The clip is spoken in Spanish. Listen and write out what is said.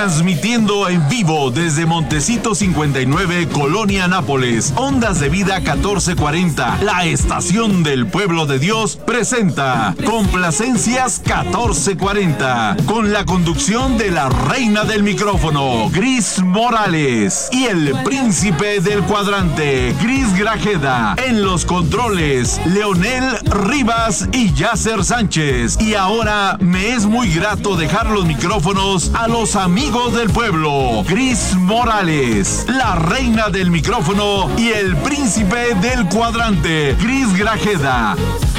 Transmitiendo en vivo desde Montecito 59, Colonia Nápoles. Ondas de Vida 1440, la estación del pueblo de Dios, presenta Complacencias 1440, con la conducción de la reina del micrófono, Gris Morales, y el príncipe del cuadrante, Gris Grajeda. En los controles, Leonel Rivas y Yasser Sánchez. Y ahora me es muy grato dejar los micrófonos a los amigos del pueblo, Gris Morales, la reina del micrófono, y el príncipe del cuadrante, Gris Grajeda.